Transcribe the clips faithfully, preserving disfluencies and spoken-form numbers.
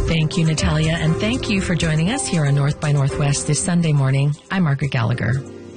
Thank you, Natalia, and thank you for joining us here on North by Northwest this Sunday morning. I'm Margaret Gallagher.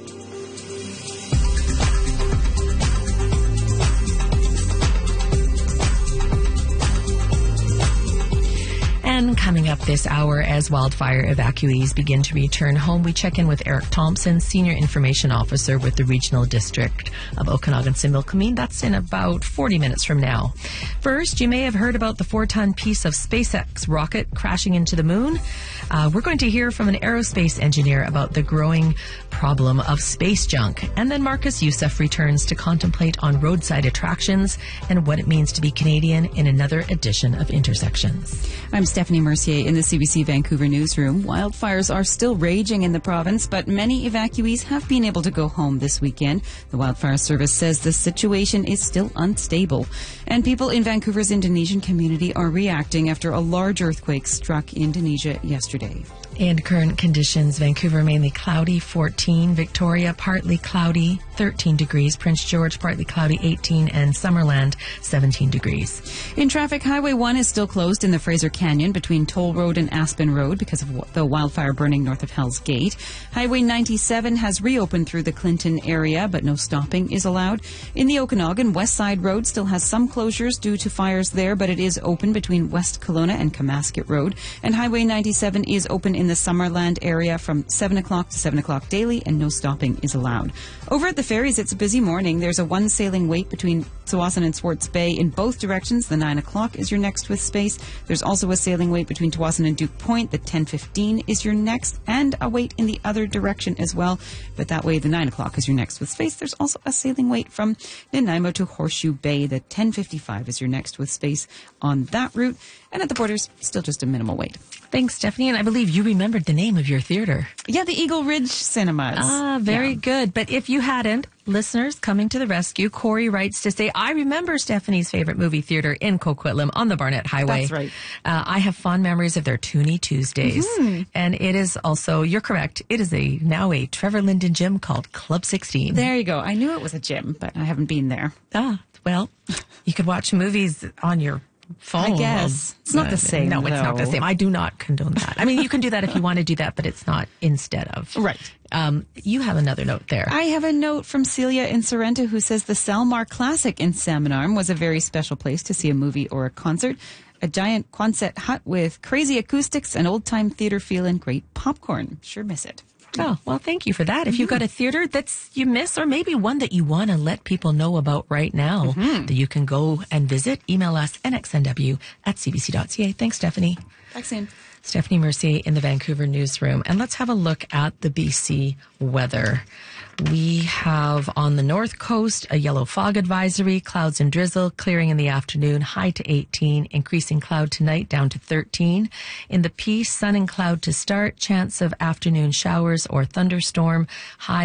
And coming up this hour, as wildfire evacuees begin to return home, we check in with Eric Thompson, Senior Information Officer with the Regional District of Okanagan-Similkameen. That's in about forty minutes from now. First, you may have heard about the four-ton piece of SpaceX rocket crashing into the moon. Uh, we're going to hear from an aerospace engineer about the growing problem of space junk. And then Marcus Youssef returns to contemplate on roadside attractions and what it means to be Canadian in another edition of Intersections. I'm Stephanie Mercier in the C B C Vancouver newsroom. Wildfires are still raging in the province, but many evacuees have been able to go home this weekend. The Wildfire Service says the situation is still unstable. And people in Vancouver's Indonesian community are reacting after a large earthquake struck Indonesia yesterday. And current conditions, Vancouver mainly cloudy, fourteen. Victoria, partly cloudy, thirteen degrees. Prince George, partly cloudy, eighteen. And Summerland, seventeen degrees. In traffic, Highway one is still closed in the Fraser Canyon between Toll Road and Aspen Road because of the wildfire burning north of Hell's Gate. Highway ninety-seven has reopened through the Clinton area, but no stopping is allowed. In the Okanagan, West Side Road still has some closures due to fires there, but it is open between West Kelowna and Kamasket Road. And Highway ninety-seven is open in the Summerland area from seven o'clock to seven o'clock daily, and no stopping is allowed. Over at the ferries, it's a busy morning. There's a one sailing wait between Tsawwassen and Swartz Bay in both directions. The nine o'clock is your next with space. There's also a sailing wait between Tsawwassen and Duke Point. The ten fifteen is your next, and a wait in the other direction as well. But that way, the nine o'clock is your next with space. There's also a sailing wait from Nanaimo to Horseshoe Bay. The ten fifty-five is your next with space on that route. And at the borders, still just a minimal wait. Thanks, Stephanie. And I believe you remembered the name of your theater. Yeah, the Eagle Ridge Cinemas. Ah, very yeah. good. But if you hadn't, listeners coming to the rescue, Corey writes to say, I remember Stephanie's favorite movie theater in Coquitlam on the Barnett Highway. That's right. Uh, I have fond memories of their Toonie Tuesdays. Mm-hmm. And it is also, you're correct, it is a now a Trevor Linden gym called Club sixteen. There you go. I knew it was a gym, but I haven't been there. Ah, well, you could watch movies on your phone. I guess. It's not the same, No, it's though. not the same. I do not condone that. I mean, you can do that if you want to do that, but it's not instead of. Right. Um, you have another note there. I have a note from Celia in Sorrento who says the Salmar Classic in Salmon Arm was a very special place to see a movie or a concert. A giant Quonset hut with crazy acoustics, an old-time theater feel, and great popcorn. Sure miss it. Oh, well, thank you for that. If you've got a theater that's you miss, or maybe one that you want to let people know about right now, mm-hmm. that you can go and visit, email us n x n w at c b c dot c a. Thanks, Stephanie. Thanks, Ian. Stephanie Mercier in the Vancouver newsroom. And let's have a look at the B C weather. We have on the north coast a yellow fog advisory, clouds and drizzle, clearing in the afternoon, high to eighteen, increasing cloud tonight down to thirteen. In the Peace, sun and cloud to start, chance of afternoon showers or thunderstorm, high